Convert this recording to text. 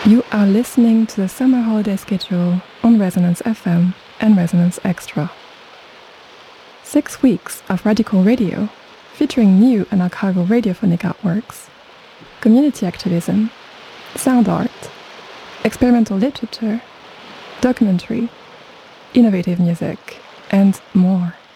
You are listening to the summer holiday schedule on Resonance FM and Resonance Extra. 6 weeks of radical radio featuring new and archival radiophonic artworks, community activism, sound art, experimental literature, documentary, innovative music, and more.